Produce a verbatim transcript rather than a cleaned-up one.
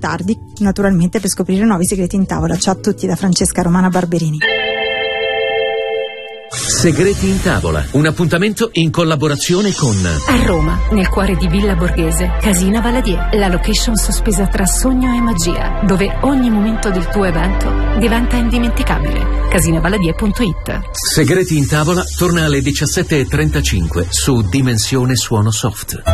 tardi, naturalmente, per scoprire nuovi segreti in tavola. Ciao a tutti da Francesca Romana Barberini. Segreti in tavola, un appuntamento in collaborazione con a Roma, nel cuore di Villa Borghese, Casina Valadier, la location sospesa tra sogno e magia, dove ogni momento del tuo evento diventa indimenticabile. casina valadier punto it. Segreti in tavola torna alle diciassette e trentacinque su Dimensione Suono Soft.